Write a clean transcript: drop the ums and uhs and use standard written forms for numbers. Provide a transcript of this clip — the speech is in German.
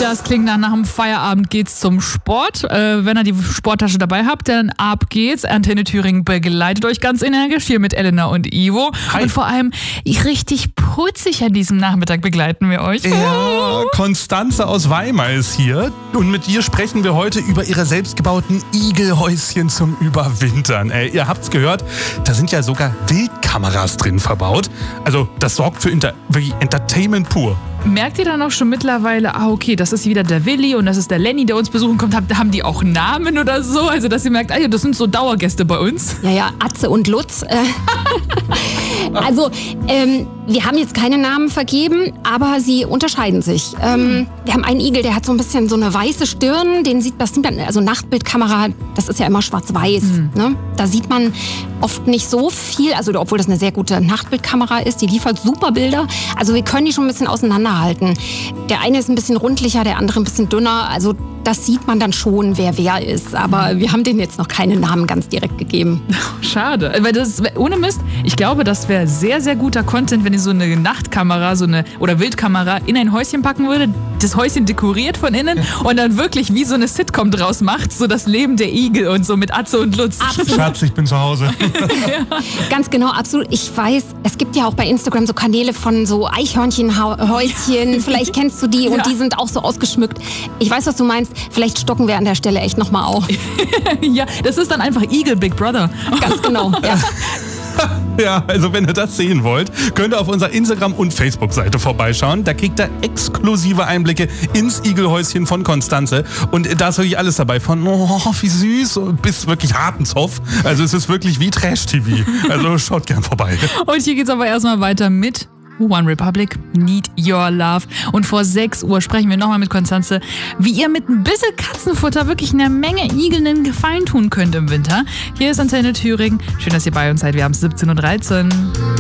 Das klingt nach dem Feierabend geht's zum Sport. Wenn ihr die Sporttasche dabei habt, dann ab geht's. Antenne Thüringen begleitet euch ganz energisch hier mit Elena und Ivo. Hi. Und vor allem richtig putzig an diesem Nachmittag begleiten wir euch. Ja, Konstanze aus Weimar ist hier und mit ihr sprechen wir heute über ihre selbstgebauten Igelhäuschen zum Überwintern. Ihr habt's gehört, da sind ja sogar Wildkameras drin verbaut. Also das sorgt für wirklich Entertainment pur. Merkt ihr dann auch schon mittlerweile, okay, das ist wieder der Willi und das ist der Lenny, der uns besuchen kommt. Haben die auch Namen oder so? Also, dass ihr merkt, das sind so Dauergäste bei uns. Ja, Atze und Lutz. Also, wir haben jetzt keine Namen vergeben, aber sie unterscheiden sich. Wir haben einen Igel, der hat so ein bisschen so eine weiße Stirn. Das sieht man, also Nachtbildkamera, das ist ja immer schwarz-weiß. Ne? Da sieht man oft nicht so viel, also obwohl das eine sehr gute Nachtbildkamera ist, die liefert super Bilder. Also wir können die schon ein bisschen auseinanderhalten. Der eine ist ein bisschen rundlicher, der andere ein bisschen dünner. Also das sieht man dann schon, wer ist. Aber wir haben denen jetzt noch keine Namen ganz direkt gegeben. Schade. Weil ohne Mist, ich glaube, das wäre sehr, sehr guter Content, wenn ihr so eine Nachtkamera oder Wildkamera in ein Häuschen packen würde, das Häuschen dekoriert von innen und dann wirklich wie so eine Sitcom draus macht, so das Leben der Igel und so mit Atze und Lutz. Absolut. Schatz, ich bin zu Hause. Ja. Ganz genau, absolut. Ich weiß, es gibt ja auch bei Instagram so Kanäle von so Eichhörnchenhäuschen. Vielleicht kennst du die und die sind auch so ausgeschmückt. Ich weiß, was du meinst. Vielleicht stocken wir an der Stelle echt nochmal auf. Ja, das ist dann einfach Igel Big Brother. Ganz genau, ja. Ja, also wenn ihr das sehen wollt, könnt ihr auf unserer Instagram- und Facebook-Seite vorbeischauen. Da kriegt ihr exklusive Einblicke ins Igelhäuschen von Konstanze. Und da ist wirklich alles dabei. Von wie süß bis wirklich harten Zoff. Also es ist wirklich wie Trash-TV. Also schaut gern vorbei. Und hier geht's aber erstmal weiter mit One Republic, Need Your Love. Und vor 6 Uhr sprechen wir nochmal mit Konstanze, wie ihr mit ein bisschen Katzenfutter wirklich einer Menge Igeln einen Gefallen tun könnt im Winter. Hier ist Antenne Thüringen. Schön, dass ihr bei uns seid. Wir haben 17:13 Uhr.